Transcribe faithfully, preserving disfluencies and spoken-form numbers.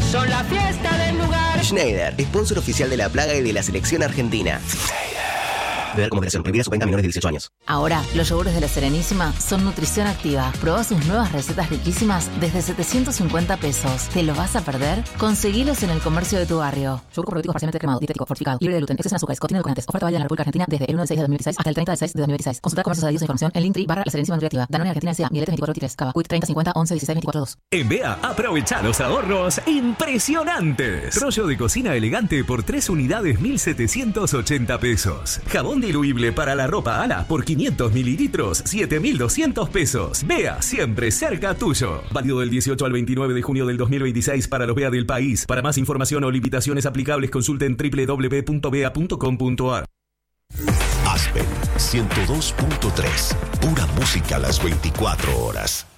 son la fiesta del lugar. Schneider, sponsor oficial de La Plaga y de la selección argentina. Beber como moderación, prohibida su venta a menores de dieciocho años. Ahora, los yogures de la Serenísima son nutrición activa. Probá sus nuevas recetas riquísimas desde setecientos cincuenta pesos. ¿Te lo vas a perder? Conseguilos en el comercio de tu barrio. Yogur probiótico parcialmente cremado, dietético, fortificado, libre de gluten, exceso en azúcares, contiene edulcorantes. Oferta válida en la República Argentina desde el uno del seis de dos mil dieciséis hasta el treinta del seis de dos mil dieciséis. Consulta comercios adheridos e información en Linktree barra la Serenísima Nutriactiva. Danone Argentina S A, Miletes veinticuatro veintitrés, Cava, Quick treinta cincuenta once dieciséis veinticuatro dos. En B E A, aprovecha los ahorros impresionantes. Rollo de cocina elegante por tres unidades, mil setecientos ochenta pesos. Jabón diluible para la ropa Ala por quinientos mililitros, siete mil doscientos pesos. B E A, siempre cerca tuyo. Válido del dieciocho al veintinueve de junio del dos mil veintiséis para los B E A del país. Para más información o limitaciones aplicables, consulten doble u doble u doble u punto bea punto com punto a r. Aspen ciento dos punto tres. Pura música a las veinticuatro horas.